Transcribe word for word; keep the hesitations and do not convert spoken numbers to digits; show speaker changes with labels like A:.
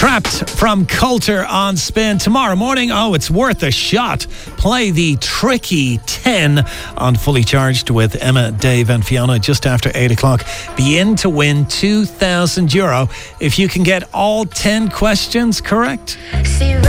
A: Trapped from Coulter on Spin. Tomorrow morning, oh, it's worth a shot. Play the tricky ten on Fully Charged with Emma, Dave and Fiona just after eight o'clock. Be in to win two thousand euro if you can get all ten questions correct.